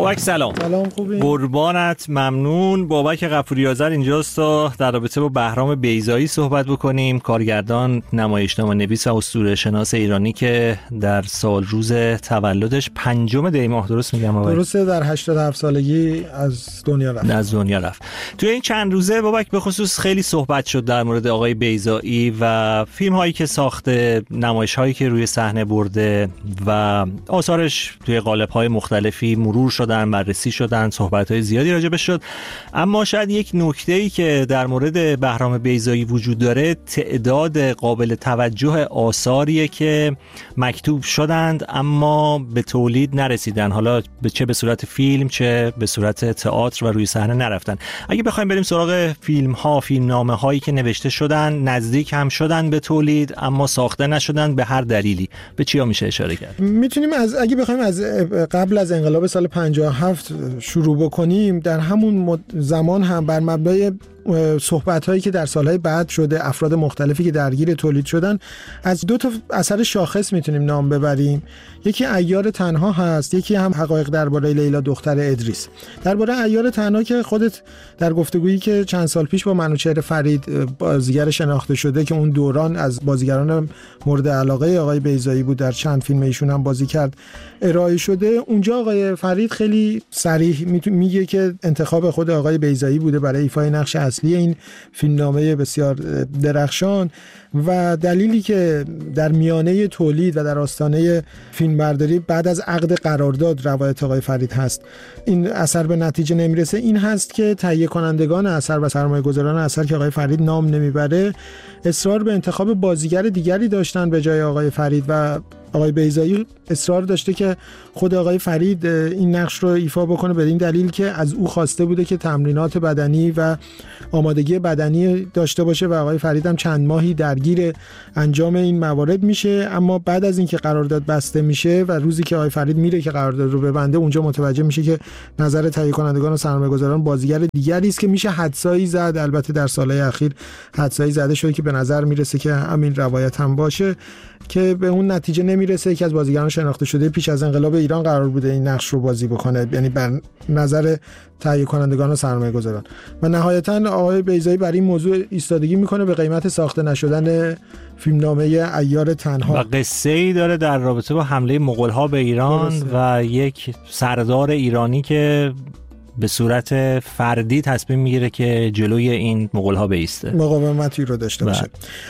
بابک سلام. سلام، خوبی؟ قربانت، ممنون. بابک غفوری‌آذر اینجاست تا در رابطه با بهرام بیضایی صحبت بکنیم، کارگردان، نمایشنامه‌نویس و اسطوره‌شناس ایرانی که در سال روز تولدش 5 دی ماه، درست میگم بابک؟ درسته، در 87 سالگی از دنیا رفت. توی این چند روزه بابک به خصوص خیلی صحبت شد در مورد آقای بیضایی و فیلم هایی که ساخته، نمایش هایی که روی صحنه برده و آثارش توی قالب های مختلفی مرور شدن، بررسی شدن، صحبت های زیادی راجبش شد. اما شاید یک نکته‌ای که در مورد بهرام بیضایی وجود داره، تعداد قابل توجه آثاریه که مکتوب شدند اما به تولید نرسیدن، حالا چه به صورت فیلم چه به صورت تئاتر و روی صحنه نرفتن. اگه بخوایم بریم سراغ فیلم ها، فیلمنامه هایی که نوشته شدن، نزدیک هم شدن به تولید اما ساخته نشدن به هر دلیلی، به چیا میشه اشاره کرد؟ میتونیم اگه بخوایم از قبل از انقلاب سال 57 شروع بکنیم، در همون زمان هم بر مبنای صحبت‌هایی که در سالهای بعد شده، افراد مختلفی که درگیر تولید شدن، از 2 تا اثر شاخص میتونیم نام ببریم. یکی عیار تنها هست، یکی هم حقایق درباره لیلا دختر ادریس. درباره عیار تنها که خودت در گفتگویی که چند سال پیش با منوچهر فرید، بازیگر شناخته شده که اون دوران از بازیگران مورد علاقه آقای بیضایی بود، در چند فیلم ایشون هم بازی کرد، ارائه شده، اونجا آقای فرید خیلی صریح میگه که انتخاب خود آقای بیضایی بوده برای ایفای نقش اصلی این فیلمنامه بسیار درخشان و دلیلی که در میانه تولید و در آستانه فیلمبرداری بعد از عقد قرارداد روایت آقای فرید هست این اثر به نتیجه نمیرسه، این هست که تهیه کنندگان اثر و سرمایه‌گذاران اثر که آقای فرید نام نمیبره اصرار به انتخاب بازیگر دیگری داشتن به جای آقای فرید و آقای بیضایی اصرار داشته که خود آقای فرید این نقش رو ایفا بکنه، به این دلیل که از او خواسته بوده که تمرینات بدنی و آمادگی بدنی داشته باشه و آقای فرید هم چند ماهی درگیر انجام این موارد میشه. اما بعد از اینکه قرارداد بسته میشه و روزی که آقای فرید میره که قرارداد رو ببنده، اونجا متوجه میشه که نظر تهیه کنندگان و سرمایه‌گذاران بازیگر دیگری است که میشه حدسایی زد. البته در سالهای اخیر حدسایی زده شده که به نظر میرسه که همین روایت هم باشه، که به اون نتیجه نمیرسه که از بازیگران شناخته شده پیش از انقلاب ایران قرار بوده این نقش رو بازی بکنه، یعنی بر نظر تهیه کنندگان و سرمایه‌گذاران. و نهایتاً آقای بیضایی برای این موضوع ایستادگی میکنه به قیمت ساخته نشدن فیلمنامه عیار تنها. و قصه‌ای داره در رابطه با حمله مغول‌ها به ایران و یک سردار ایرانی که به صورت فردی تصمیم میگیره که جلوی این مغول‌ها بایسته، مقاومتی رو داشته باشه.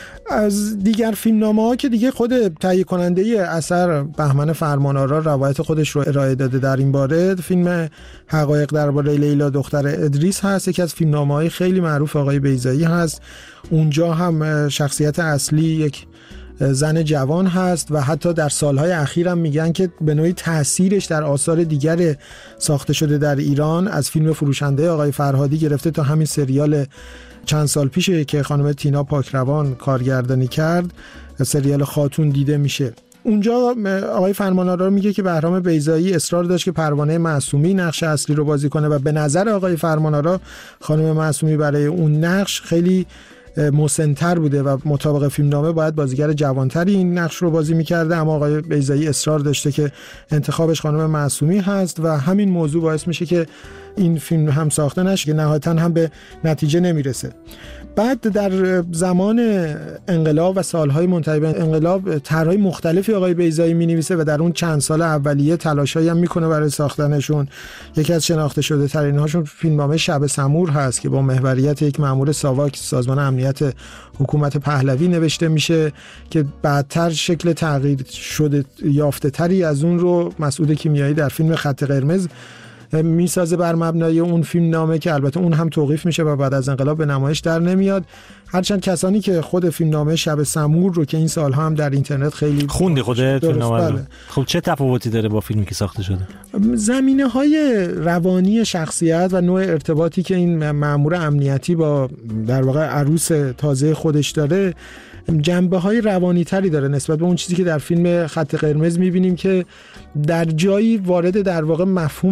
از دیگر فیلمنامه‌ها که دیگه خود تهیه کننده اثر بهمن فرمانآرا روایت خودش رو ارائه داده در این باره، فیلم حقایق درباره لیلا دختر ادریس هست، یکی از فیلمنامه‌های خیلی معروف آقای بیضایی هست. اونجا هم شخصیت اصلی یک زن جوان هست و حتی در سالهای اخیر هم میگن که به نوعی تأثیرش در آثار دیگر ساخته شده در ایران، از فیلم فروشنده آقای فرهادی گرفته تا همین سریال چند سال پیشه که خانم تینا پاکروان کارگردانی کرد، سریال خاتون دیده میشه. اونجا آقای فرمانآرا میگه که بهرام بیضایی اصرار داشت که پروانه معصومی نقش اصلی رو بازی کنه و به نظر آقای فرمانآرا خانم معصومی برای اون نقش خیلی مسن‌تر بوده و مطابق فیلمنامه باید بازیگر جوانتری این نقش رو بازی میکرده، اما آقای بیضایی اصرار داشته که انتخابش خانم معصومی هست و همین موضوع باعث میشه که این فیلم هم ساخته نشه که نهایتاً هم به نتیجه نمیرسه. بعد در زمان انقلاب و سالهای منتهی به انقلاب طرح‌های مختلفی آقای بیضایی می‌نویسه و در اون چند سال اولیه تلاشایی هم میکنه برای ساختنشون. یکی از شناخته شده ترین هاشون فیلمنامه شب سمور هست که با محوریت یک مأمور ساواک سازمان امنیت حکومت پهلوی نوشته میشه که بعدتر شکل تغییر شده یافته تری از اون رو مسعود کیمیایی در فیلم خط قرمز میسازه بر مبنای اون فیلم نامه که البته اون هم توقیف میشه و بعد از انقلاب به نمایش در نمیاد. هرچند کسانی که خود فیلم نامه شب سمور رو که این سالها هم در اینترنت خیلی خوندی خودت فیلمنامه رو، خب چه تفاوتی داره با فیلمی که ساخته شده؟ زمینه‌های روانی شخصیت و نوع ارتباطی که این مأمور امنیتی با در واقع عروس تازه خودش داره جنبه‌های روانی‌تری داره نسبت به اون چیزی که در فیلم خط قرمز می‌بینیم که در جایی وارد در واقع مفهوم کار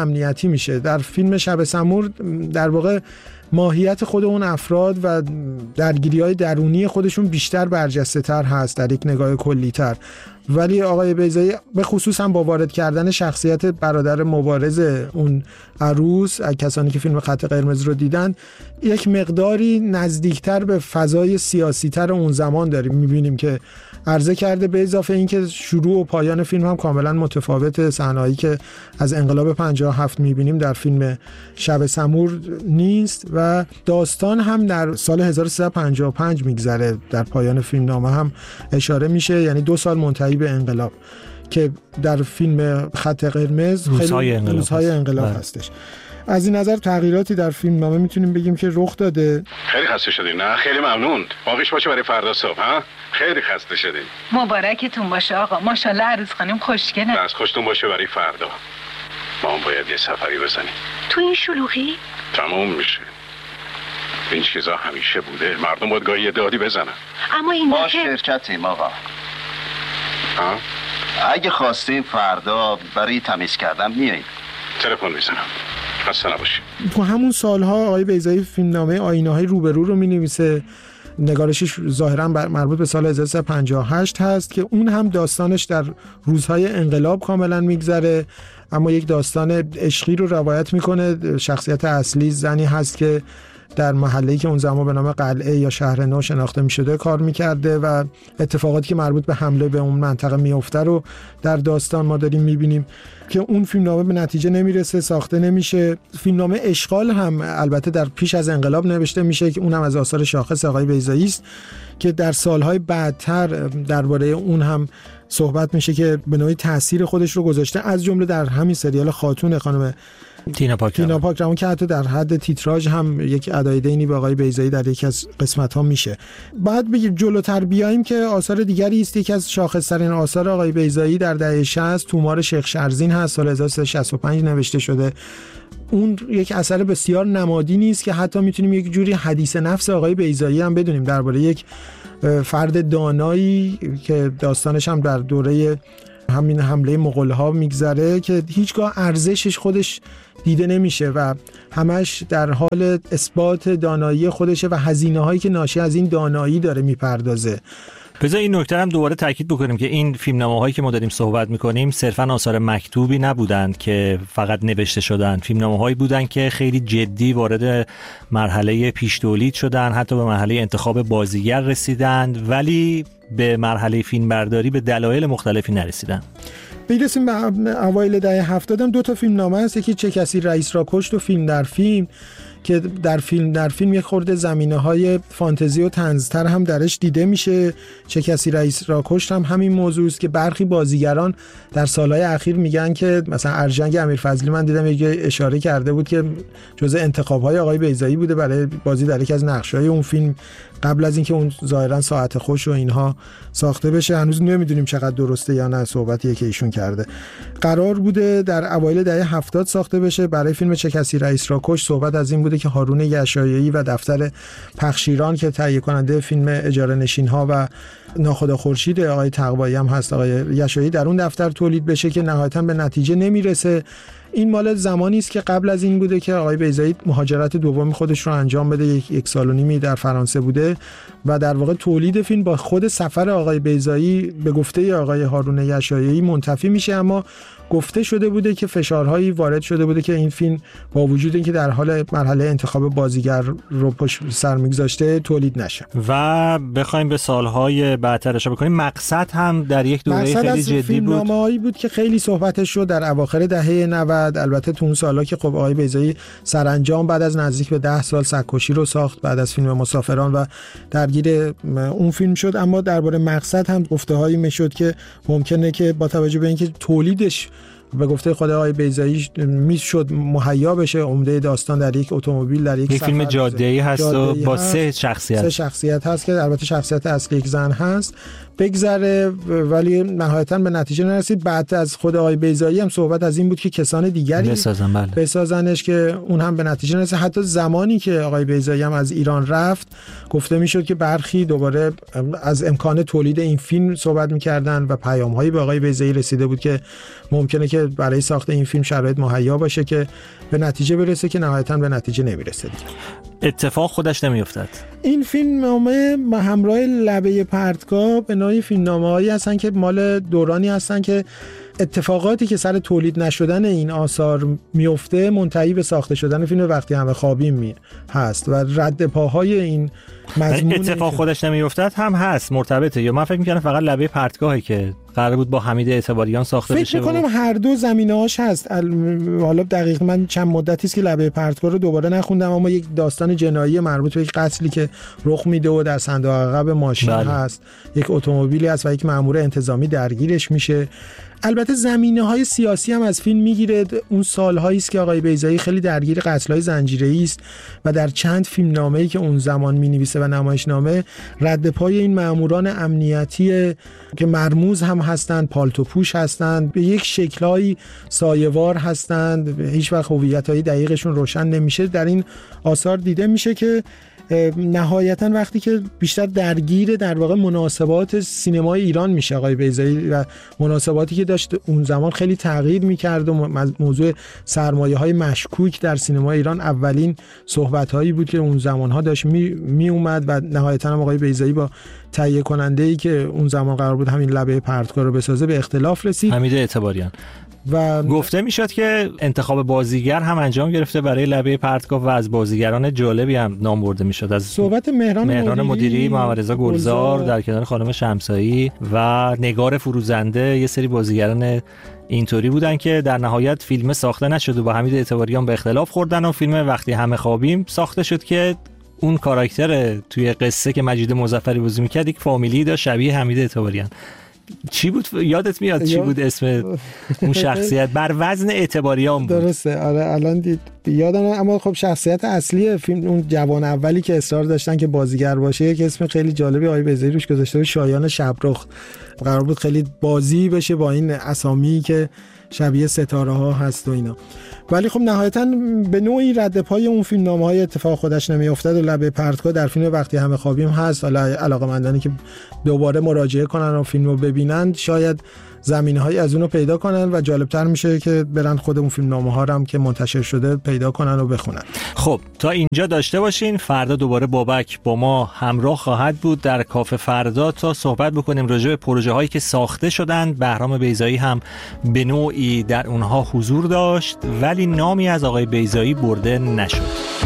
امنیتی میشه. در فیلم شب سمور در واقع ماهیت خود اون افراد و درگیری‌های درونی خودشون بیشتر برجسته‌تر هست در یک نگاه کلی‌تر، ولی آقای بیضایی به خصوص هم با وارد کردن شخصیت برادر مبارز اون عروس، کسانی که فیلم خط قرمز رو دیدن، یک مقداری نزدیکتر به فضای سیاسی‌تر اون زمان داریم می‌بینیم که عرضه کرده. به اضافه اینکه شروع و پایان فیلم هم کاملا متفاوت، صحنه‌ای که از انقلاب 57 می‌بینیم در فیلم شب سمور نیست و داستان هم در سال 1355 میگذره. در پایان فیلم نامه هم اشاره میشه، یعنی 2 سال منتهی به انقلاب که در فیلم خط قرمز روزهای انقلاب هستش. از این نظر تغییراتی در فیلم نامه میتونیم بگیم که رخ داده. خیلی خسته شدی؟ نه خیلی ممنون. باقیش باشه برای فردا صبح. ها خیلی خسته شدی. مبارکتون باشه آقا، ماشاءالله عروس خانم خوشگله. بس خوشتون باشه برای فردا. ما هم باید یه سفری بزنیم. تو این شلوغی تموم میشه. این چیزا همیشه بوده، مردم باید گاهی دادی بزنن. اما این ما شرکتیم آقا. ها؟ اگه خواستیم فردا برای تمیز کردن میاییم. تلفن میزنم. خسته نباشی. تو همون سالها آقای بیضایی فیلمنامه آینه‌های روبرو رو می‌نویسه. نگارشش ظاهراً مربوط به سال 1358 هست که اون هم داستانش در روزهای انقلاب کاملا میگذره، اما یک داستان عشقی رو روایت میکنه. شخصیت اصلی زنی هست که در محله‌ای که اون زمان به نام قلعه یا شهر نو شناخته می‌شده کار می‌کرده و اتفاقاتی که مربوط به حمله به اون منطقه میفته رو در داستان ما داریم می‌بینیم که اون فیلمنامه به نتیجه نمیرسه، ساخته نمیشه. فیلمنامه اشغال هم البته در پیش از انقلاب نوشته میشه که اون هم از آثار شاخص آقای بیضایی است که در سالهای بعدتر درباره اون هم صحبت میشه که به نوعی تاثیر خودش رو گذاشته، از جمله در همین سریال خاتون خانم تینا پاکروان که حتی در حد تیتراژ هم یک ادای دینی به آقای بیضایی در یکی از قسمت‌ها میشه. بعد بگیم جلوتر بیایم که آثار دیگری است. یکی از شاخص‌ترین آثار آقای بیضایی در دهه 60 تومار شیخ شرزین هست، سال 1365 نوشته شده. اون یک اثر بسیار نمادی نیست که حتی میتونیم یک جوری حدیث نفس آقای بیضایی هم بدونیم درباره یک فرد دانایی که داستانش هم در دوره همین حمله مغول‌ها میگذره که هیچگاه ارزشش خودش دیده نمیشه و همش در حال اثبات دانایی خودشه و هزینه‌هایی که ناشی از این دانایی داره میپردازه. بذار این نکته هم دوباره تاکید بکنیم که این فیلمنامه‌هایی که ما داریم صحبت می‌کنیم صرفاً آثار مکتوبی نبودند که فقط نوشته شدند. فیلمنامه‌هایی بودند که خیلی جدی وارد مرحله پیش تولید شدند، حتی به مرحله انتخاب بازیگر رسیدند، ولی به مرحله فیلمبرداری به دلایل مختلفی نرسیدند. میرسیم به اوایل دهه 70 هم 2 تا فیلمنامه هست، یکی چه کسی رئیس را کشت و فیلم در فیلم که در فیلم یک خورده زمینه‌های فانتزی و طنزتر هم درش دیده میشه. چه کسی رئیس را کشت هم همین موضوع است که برخی بازیگران در سالهای اخیر میگن که مثلا ارجنگ امیرفضلی من دیدم یه اشاره کرده بود که جزء انتخاب‌های آقای بیضایی بوده برای بازی در یکی از نقش‌های اون فیلم قبل از اینکه اون ظاهرا ساعت خوش و اینها ساخته بشه. هنوز نمیدونیم چقدر درسته یا نه صحبتیه که ایشون کرده. قرار بوده در اوایل دهه 70 ساخته بشه. برای فیلم چه کسی رئیس را کشت صحبت از این بوده که هارون یشایعی و دفتر پخشیران که تهیه کننده فیلم اجاره نشین‌ها و ناخدا خورشید آقای تقوایی هم هست، آقای یشایعی در اون دفتر تولید بشه که نهایتاً به نتیجه نمیرسه. این مال زمانی است که قبل از این بوده که آقای بیضایی مهاجرت دوم خودش رو انجام بده. یک سال و نیمی در فرانسه بوده و در واقع تولید فیلم با خود سفر آقای بیضایی به گفته آقای هارون یشایعی منتفی میشه، اما گفته شده بوده که فشارهایی وارد شده بوده که این فیلم با وجود اینکه در حال مرحله انتخاب بازیگر رو پشت سر میگذاشته تولید نشه. و بخوایم به سالهای بعدتر اشاره بکنیم، مقصد هم در یک دوره خیلی جدی بود. فیلمنامه‌ای بود که خیلی صحبتش شد در اواخر دهه 90. البته تو اون سالا که خب آقای بیضایی سرانجام بعد از نزدیک به 10 سال سگ‌کشی رو ساخت بعد از فیلم مسافران و درگیر اون فیلم شد، اما درباره مقصد هم گفته‌هایی میشد که ممکنه که با توجه به اینکه تولیدش به گفته خود آقای بیضایی میشد مهیا بشه، عمده داستان در یک اتومبیل در یک فیلم جاده‌ای هست و با 3 شخصیت هست که البته شخصیت اصلی یک زن هست. بگذره، ولی نهایتاً به نتیجه نرسید. بعد از خود آقای بیضایی هم صحبت از این بود که کسان دیگری بسازنش که اون هم به نتیجه نرسید. حتی زمانی که آقای بیضایی هم از ایران رفت گفته میشد که برخی دوباره از امکان تولید این فیلم صحبت میکردن و پیام‌هایی به آقای بیضایی رسیده بود که ممکنه که برای ساخت این فیلم شرایط مهیا باشه که به نتیجه برسه، که نهایتاً به نتیجه نمیرسه. اتفاق خودش نمیافتد. این فیلمنامه همراه لبه پرتگاه به نوعی فیلمنامه‌هایی هستن که مال دورانی هستن که اتفاقاتی که سر تولید نشدن این آثار میفته منتهی به ساخته شدن فیلم وقتی همه خوابیم هست و رد پاهای این مضمون. اتفاق خودش نمیافتد هم هست مرتبطه، یا من فکر می‌کنم فقط لبه پرتگاهی که قرار بود با حمید اعتباریان ساخته بشه. فکر می‌کنم هر دو زمینه‌هاش هست. حالا دقیق من چند مدتی است که لبه پرتگاه رو دوباره نخوندم، اما یک داستان جنایی مربوط به یک قتلی که رخ میده و در صندوق عقب ماشین هست، یک اتومبیلی هست و یک مأمور انتظامی درگیرش میشه. البته زمینه‌های سیاسی هم از فیلم میگیره. اون سال‌هایی است که آقای بیضایی خیلی درگیر قتل‌های زنجیره‌ای است و در چند فیلمنامه‌ای که اون زمان می‌نویسه و نمایشنامه رد پای این مأموران امنیتی که مرموز هم هستند، پالتوپوش هستند، به یک شکل‌های سایه‌وار هستند، هیچ وقت هویت‌های دقیقشون روشن نمیشه، در این آثار دیده میشه که نهایتاً وقتی که بیشتر درگیر در واقع مناسبات سینمای ایران میشه آقای بیضایی و مناسباتی که داشت اون زمان خیلی تغییر میکرد و موضوع سرمایه‌های مشکوک در سینمای ایران اولین صحبت‌هایی بود که اون زمان‌ها داشت می اومد و نهایتاً آقای بیضایی با تهیه کننده‌ای که اون زمان قرار بود همین لبه پرتگاه رو بسازه به اختلاف رسید، حمید اعتباریان. و گفته میشد که انتخاب بازیگر هم انجام گرفته برای لبه پرتگاه و از بازیگران جالبی هم نام برده میشد. از صحبت مهران مدیری، محمد رضا گلزار در کنار خانم شمسایی و نگار فروزنده، یه سری بازیگران اینطوری بودن که در نهایت فیلم ساخته نشد و با حمید اعتباریان به اختلاف خوردن و فیلم وقتی همه خوابیم ساخته شد که اون کاراکتر توی قصه که مجید مظفری بازی میکرد یک فامیلی داشت شبیه حمید اعتباریان. چی بود یادت میاد چی بود اسم اون شخصیت؟ بر وزن اعتباریان بود. درسته، آره الان یادم، اما خب شخصیت اصلی فیلم اون جوان اولی که اصرار داشتن که بازیگر باشه یک اسم خیلی جالبی آقای بیضایی روش گذاشته بود، شایان شبرخ. قرار بود خیلی بازی بشه با این اسامی که شبیه ستاره ها هست و اینا، ولی خب نهایتاً به نوعی رد پای اون فیلمنامه‌های اتفاق خودش نمیافتاد و لبه پرتگاه در فیلم وقتی همه خوابیم هست. حالا علاقه‌مندانی که دوباره مراجعه کنن و فیلمو ببینن شاید زمینه‌هایی از اونو پیدا کنن و جالبتر میشه که برن خود اون فیلمنامه‌ها رو هم که منتشر شده پیدا کنن و بخونن. خب تا اینجا داشته باشین. فردا دوباره بابک با ما همراه خواهد بود در کافه فردا تا صحبت بکنیم راجع به پروژه‌هایی که ساخته شدن. بهرام بیضایی هم به نوعی در اونها حضور داشت ولی نامی از آقای بیضایی برده نشد.